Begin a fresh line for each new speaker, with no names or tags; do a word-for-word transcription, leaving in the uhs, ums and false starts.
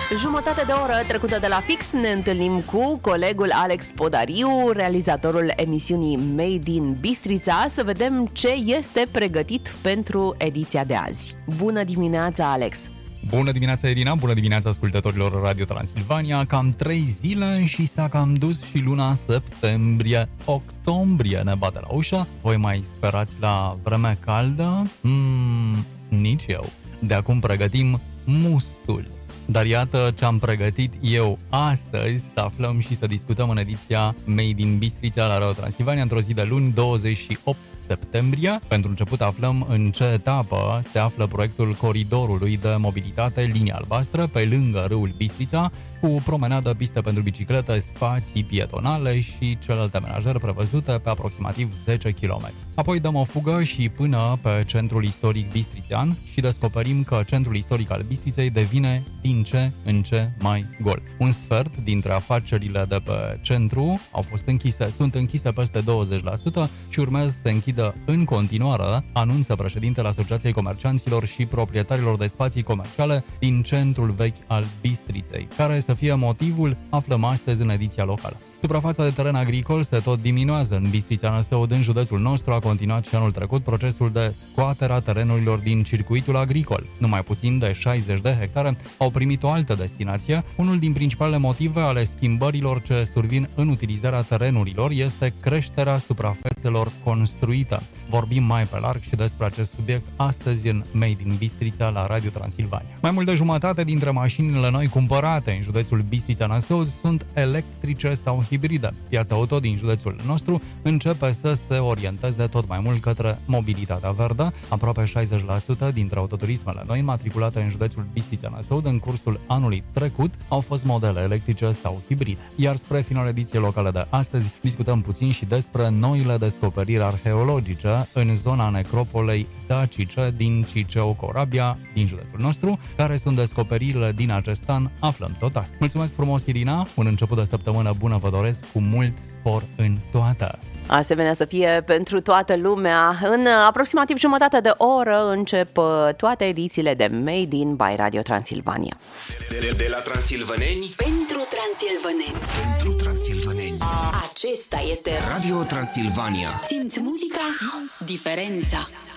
Jumătate de oră trecută de la fix ne întâlnim cu colegul Alex Podariu, realizatorul emisiunii Made in Bistrița, să vedem ce este pregătit pentru ediția de azi. Bună dimineața, Alex!
Bună dimineața, Irina! Bună dimineața ascultătorilor Radio Transilvania! Cam trei zile și s-a cam dus și luna septembrie. Octombrie ne bate la ușă. Voi mai sperați la vreme caldă? Mm, nici eu. De acum pregătim mustul. Dar iată ce am pregătit eu astăzi, să aflăm și să discutăm în ediția Made in Bistrița la Radio Transilvania într-o zi de luni, douăzeci și opt septembrie. Pentru început aflăm în ce etapă se află proiectul coridorului de mobilitate Linia Albastră pe lângă râul Bistrița, cu promenadă, pistă pentru bicicletă, spații pietonale și celelalte amenajări prevăzute pe aproximativ zece kilometri. Apoi dăm o fugă și până pe centrul istoric bistrițean și descoperim că centrul istoric al Bistriței devine din ce în ce mai gol. Un sfert dintre afacerile de pe centru au fost închise, sunt închise peste douăzeci la sută și urmează să se închidă în continuare, anunță președintele Asociației Comercianților și Proprietarilor de Spații Comerciale din centrul vechi al Bistriței. Care să fie motivul, aflăm astăzi în ediția locală. Suprafața de teren agricol se tot diminuează în Bistrița Năsăud. În județul nostru a continuat și anul trecut procesul de scoatere a terenurilor din circuitul agricol. Numai puțin de șaizeci de hectare au primit o altă destinație. Unul din principalele motive ale schimbărilor ce survin în utilizarea terenurilor este creșterea suprafețelor construite. Vorbim mai pe larg și despre acest subiect astăzi în Made in Bistrița la Radio Transilvania. Mai mult de jumătate dintre mașinile noi cumpărate în județul Bistrița Năsăud sunt electrice sau hibride. Piața auto din județul nostru începe să se orienteze tot mai mult către mobilitatea verde. Aproape șaizeci la sută dintre autoturismele noi matriculate în județul Bistrița Năsăud în cursul anului trecut au fost modele electrice sau hibride. Iar spre finalul ediției locale de astăzi discutăm puțin și despre noile descoperiri arheologice în zona necropolei dacice din Ciceu, Corabia, din județul nostru. Care sunt descoperirile din acest an? Aflăm tot asta. Mulțumesc frumos, Irina! Un început de săptămână bună vă doresc, cu mult spor în toată!
Asemenea să fie pentru toată lumea. În aproximativ jumătate de oră încep toate edițiile de Made in by Radio Transilvania.
De, de, de la transilvaneni
pentru transilvaneni.
Pentru transilvaneni.
Acesta este
Radio Transilvania.
Simți muzica, simți diferența.